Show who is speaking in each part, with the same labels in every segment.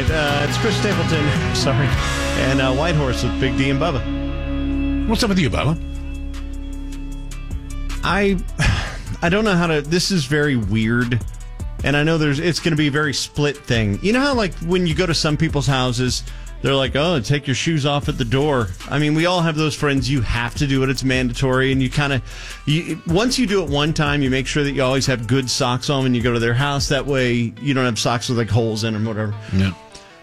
Speaker 1: right. It's Chris Stapleton, sorry, and Whitehorse with Big D and Bubba.
Speaker 2: What's up with you, Bubba?
Speaker 1: I don't know how to... This is very weird, and I know it's going to be a very split thing. You know how, like, when you go to some people's houses, they're like, oh, take your shoes off at the door. I mean, we all have those friends. You have to do it. It's mandatory, and you kind of... Once you do it one time, you make sure that you always have good socks on when you go to their house. That way, you don't have socks with, like, holes in them or whatever.
Speaker 2: Yeah.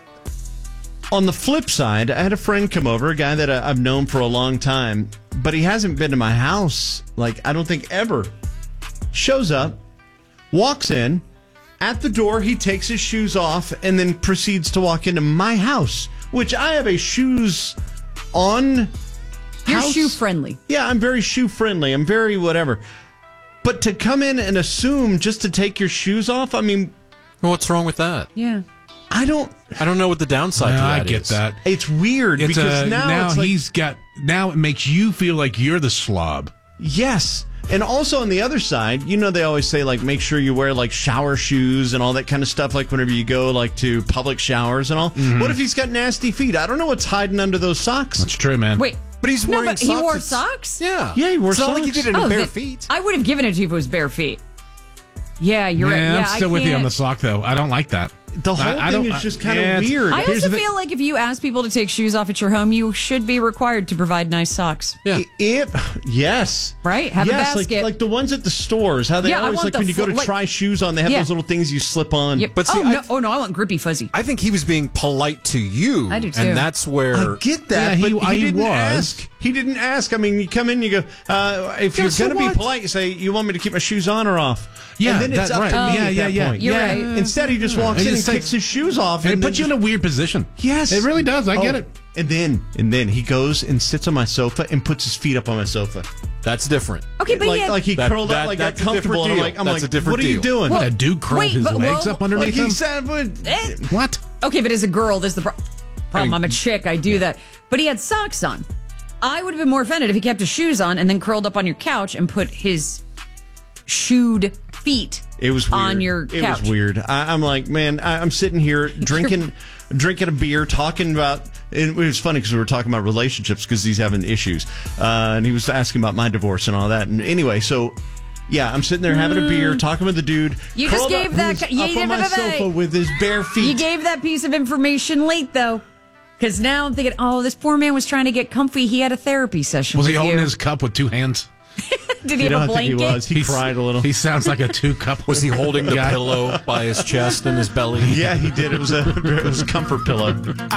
Speaker 1: On the flip side, I had a friend come over, a guy that I've known for a long time, but he hasn't been to my house, like, I don't think ever. Shows up, walks in, at the door, he takes his shoes off, and then proceeds to walk into my house, which I have a shoes on
Speaker 3: You're
Speaker 1: house.
Speaker 3: shoe friendly.
Speaker 1: Yeah, I'm very shoe friendly. I'm very whatever. But to come in and assume just to take your shoes off, I mean...
Speaker 4: Well, what's wrong with that?
Speaker 3: Yeah.
Speaker 1: I don't
Speaker 4: know what the downside to that
Speaker 2: I get
Speaker 4: is.
Speaker 2: that.
Speaker 1: It's weird because now it's like,
Speaker 2: now it makes you feel like you're the slob.
Speaker 1: yes. And also on the other side, you know, they always say, like, make sure you wear, like, shower shoes and all that kind of stuff, like, whenever you go, like, to public showers and all.
Speaker 2: Mm-hmm.
Speaker 1: What if he's got nasty feet? I don't know what's hiding under those socks.
Speaker 2: That's true, man.
Speaker 3: Wait.
Speaker 4: But he's wearing
Speaker 3: but
Speaker 4: socks.
Speaker 3: he wore
Speaker 4: It's-
Speaker 3: socks?
Speaker 4: Yeah.
Speaker 1: Yeah, he wore
Speaker 4: It's not
Speaker 1: socks.
Speaker 4: like he did it in bare
Speaker 3: then-
Speaker 4: feet.
Speaker 3: I would have given it to you if it was bare feet. Yeah, you're right. Yeah,
Speaker 2: I'm still
Speaker 3: I
Speaker 2: with you on
Speaker 3: can't-
Speaker 2: the sock, though. I don't like that.
Speaker 1: The whole
Speaker 2: I
Speaker 1: thing
Speaker 2: don't-
Speaker 1: is just kind
Speaker 2: yeah,
Speaker 1: of
Speaker 2: it's-
Speaker 1: weird.
Speaker 3: I
Speaker 2: Here's
Speaker 3: also
Speaker 2: the
Speaker 3: feel like if you ask people to take shoes off at your home, you should be required to provide nice socks.
Speaker 4: Yeah.
Speaker 1: Yes.
Speaker 3: Right? Have a
Speaker 1: yes,
Speaker 3: basket.
Speaker 1: like the ones at the stores, how they
Speaker 3: Yeah, I
Speaker 1: always,
Speaker 3: want
Speaker 1: like,
Speaker 3: the
Speaker 1: when you go to
Speaker 3: like-
Speaker 1: try shoes on, they have
Speaker 3: Yeah.
Speaker 1: those little things you slip on.
Speaker 3: Yep.
Speaker 4: But see,
Speaker 3: oh, no, I want grippy fuzzy.
Speaker 4: I think he was being polite to you.
Speaker 3: I do, too.
Speaker 4: And that's where...
Speaker 1: I get that,
Speaker 2: Yeah,
Speaker 1: but
Speaker 2: he
Speaker 1: he didn't
Speaker 2: was.
Speaker 1: ask. He didn't ask. I mean, you come in, you go, if
Speaker 2: Yeah,
Speaker 1: you're
Speaker 2: so
Speaker 1: going to be
Speaker 2: what?
Speaker 1: polite, you say, you want me to keep my shoes on or off?
Speaker 2: Yeah,
Speaker 1: and then it's
Speaker 2: that's
Speaker 1: up
Speaker 2: right.
Speaker 1: to me
Speaker 2: Yeah,
Speaker 1: at
Speaker 2: yeah,
Speaker 1: that
Speaker 2: yeah.
Speaker 1: point.
Speaker 3: You're
Speaker 2: Yeah.
Speaker 3: right.
Speaker 1: Instead, he just walks
Speaker 2: And
Speaker 1: in
Speaker 2: it
Speaker 1: and
Speaker 2: just
Speaker 1: kicks his shoes off.
Speaker 2: And it
Speaker 1: then
Speaker 2: puts you in a weird position.
Speaker 1: Yes.
Speaker 2: It really does. I get it.
Speaker 1: And then he goes and sits on my sofa and puts his feet up on my sofa.
Speaker 4: That's different.
Speaker 3: Okay, but
Speaker 1: Like he
Speaker 4: That-
Speaker 1: curled
Speaker 4: that-
Speaker 1: up, like got
Speaker 4: that's a
Speaker 1: comfortable. And
Speaker 4: different
Speaker 1: I'm
Speaker 4: deal.
Speaker 1: like,
Speaker 4: That's a different
Speaker 1: what are you
Speaker 4: deal.
Speaker 1: doing?
Speaker 2: What, a dude curled
Speaker 3: wait,
Speaker 2: his
Speaker 3: but-
Speaker 2: legs
Speaker 3: well,
Speaker 2: up underneath
Speaker 1: Like
Speaker 2: him?
Speaker 1: he said,
Speaker 2: What?
Speaker 3: Okay, but as a girl, there's the problem. I'm a chick. I do that. But he had socks on. I would have been more offended if he kept his shoes on and then curled up on your couch and put his shoed feet
Speaker 1: it was weird.
Speaker 3: on your
Speaker 1: It
Speaker 3: couch.
Speaker 1: was weird. I'm like, man, I'm sitting here drinking a beer, talking about. And it was funny because we were talking about relationships because he's having issues, and he was asking about my divorce and all that. And anyway, so. Yeah, I'm sitting there having a beer, talking with the dude.
Speaker 3: You just
Speaker 1: curled
Speaker 3: gave
Speaker 1: up,
Speaker 3: that-
Speaker 1: who's
Speaker 3: you-
Speaker 1: up on my
Speaker 3: wait.
Speaker 1: sofa with his bare feet.
Speaker 3: You gave that piece of information late, though. Because now I'm thinking, oh, this poor man was trying to get comfy. He had a therapy session
Speaker 2: Was
Speaker 3: with
Speaker 2: he holding
Speaker 3: you.
Speaker 2: his cup with two hands?
Speaker 3: Did he
Speaker 1: You know,
Speaker 3: have a
Speaker 1: I think he
Speaker 3: blanket?
Speaker 1: was. He cried a little.
Speaker 2: He sounds like a two-cup.
Speaker 4: Was he holding the
Speaker 2: guy.
Speaker 4: pillow by his chest and his belly?
Speaker 1: Yeah, he did. It was a comfort pillow.